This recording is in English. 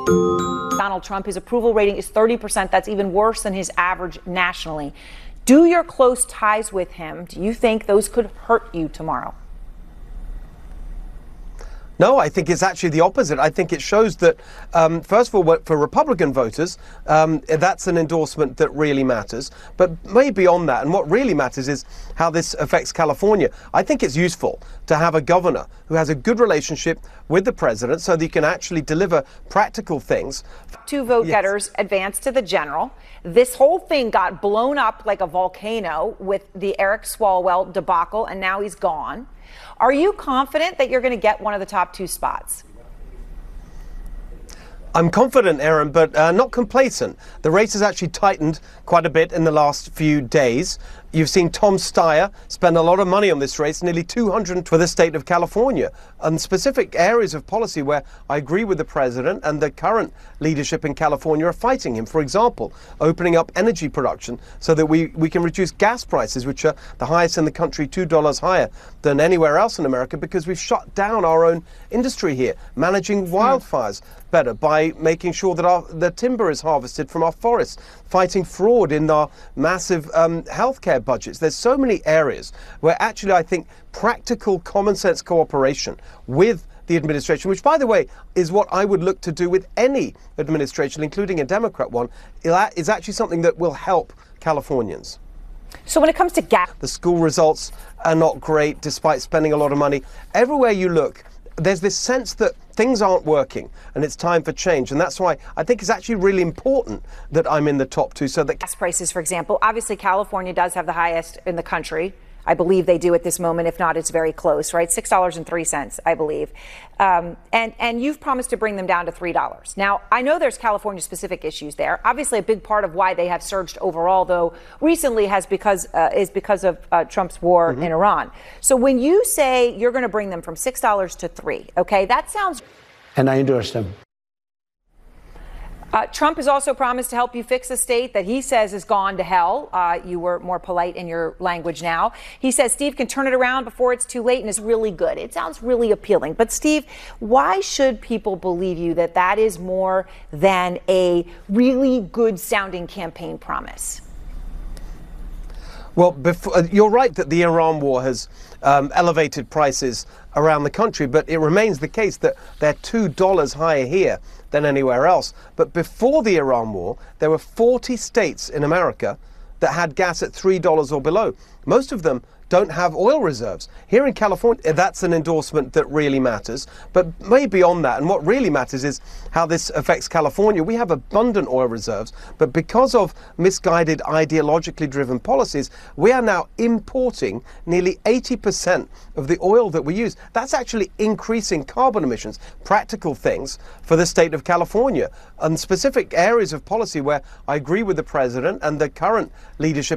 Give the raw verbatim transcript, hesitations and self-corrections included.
Donald Trump, his approval rating is thirty percent. That's even worse than his average nationally. Do your close ties with him, do you think those could hurt you tomorrow? No, I think it's actually the opposite. I think it shows that, um, first of all, for Republican voters, um, that's an endorsement that really matters. But way beyond that, and what really matters is how this affects California. I think it's useful to have a governor who has a good relationship with the president so that he can actually deliver practical things. Two vote Yes. getters advanced to the general. This whole thing got blown up like a volcano with the Eric Swalwell debacle, and now he's gone. Are you confident that you're going to get one of the top two spots? I'm confident, Erin, but uh, not complacent. The race has actually tightened quite a bit in the last few days. You've seen Tom Steyer spend a lot of money on this race, nearly two hundred for the state of California, and specific areas of policy where I agree with the president and the current leadership in California are fighting him. For example, opening up energy production so that we, we can reduce gas prices, which are the highest in the country, two dollars higher than anywhere else in America, because we've shut down our own industry here, managing wildfires better by making sure that our, the timber is harvested from our forests, fighting fraud in our massive um, healthcare budgets. There's so many areas where actually I think practical common sense cooperation with the administration, which by the way is what I would look to do with any administration, including a Democrat one, is actually something that will help Californians. So when it comes to gas, the school results are not great despite spending a lot of money. Everywhere you look, there's this sense that things aren't working and it's time for change. And that's why I think it's actually really important that I'm in the top two. So that gas prices, for example, obviously California does have the highest in the country. I believe they do at this moment. If not, it's very close, right? six dollars and three cents, I believe. Um, and, and you've promised to bring them down to three dollars. Now, I know there's California-specific issues there. Obviously, a big part of why they have surged overall, though, recently has because uh, is because of uh, Trump's war mm-hmm. in Iran. So when you say you're going to bring them from six dollars to three dollars, okay, that sounds... And I endorse them. Uh, Trump has also promised to help you fix a state that he says has gone to hell. Uh, you were more polite in your language now. He says Steve can turn it around before it's too late and is really good. It sounds really appealing. But Steve, why should people believe you that that is more than a really good sounding campaign promise? Well, before, you're right that the Iran war has um, elevated prices around the country, but it remains the case that they're two dollars higher here than anywhere else. But before the Iran war, there were forty states in America that had gas at three dollars or below. Most of them don't have oil reserves. Here in California, that's an endorsement that really matters. But way beyond that, and what really matters is how this affects California. We have abundant oil reserves, but because of misguided, ideologically driven policies, we are now importing nearly eighty percent of the oil that we use. That's actually increasing carbon emissions, practical things for the state of California, and specific areas of policy where I agree with the president and the current leadership